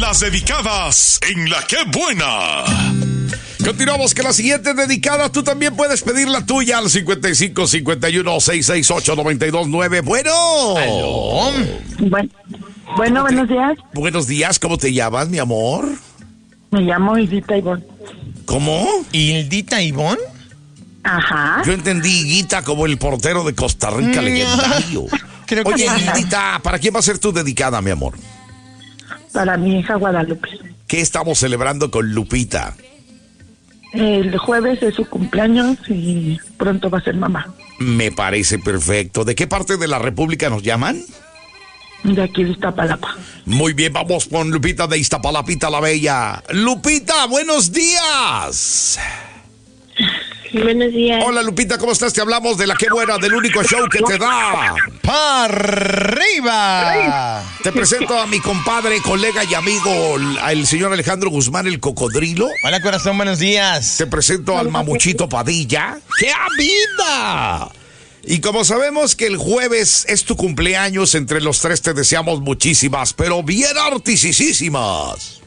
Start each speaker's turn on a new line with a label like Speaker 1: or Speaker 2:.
Speaker 1: Las dedicadas en La Qué Buena.
Speaker 2: Continuamos con la siguiente dedicada. Tú también puedes pedir la tuya al 55 51 668 929. Bueno.
Speaker 3: ¿Aló?
Speaker 4: Bueno, buenos días.
Speaker 2: Buenos días, ¿cómo te llamas, mi amor?
Speaker 4: Me llamo Hildita Ivonne.
Speaker 2: ¿Cómo?
Speaker 3: ¿Hildita Ivonne?
Speaker 4: Ajá.
Speaker 2: Yo entendí Higuita como el portero de Costa Rica legendario.
Speaker 3: Creo que
Speaker 2: Oye,
Speaker 3: sí.
Speaker 2: Hildita, ¿para quién va a ser tu dedicada, mi amor?
Speaker 4: Para mi hija Guadalupe.
Speaker 2: ¿Qué estamos celebrando con Lupita?
Speaker 4: El jueves es su cumpleaños y pronto va a ser mamá.
Speaker 2: Me parece perfecto. ¿De qué parte de la República nos llaman?
Speaker 4: De aquí de Iztapalapa.
Speaker 2: Muy bien, vamos con Lupita de Iztapalapita la Bella. Lupita, buenos días.
Speaker 4: Buenos días.
Speaker 2: Hola, Lupita, ¿cómo estás? Te hablamos de La Qué Buena, del único show que te da.
Speaker 3: ¡Pa' arriba!
Speaker 2: Te presento a mi compadre, colega y amigo, el señor Alejandro Guzmán, el cocodrilo.
Speaker 3: Hola, corazón, buenos días.
Speaker 2: Te presento al mamuchito Padilla. ¡Qué vida! Y como sabemos que el jueves es tu cumpleaños, entre los tres te deseamos muchísimas, pero bien artisísimas.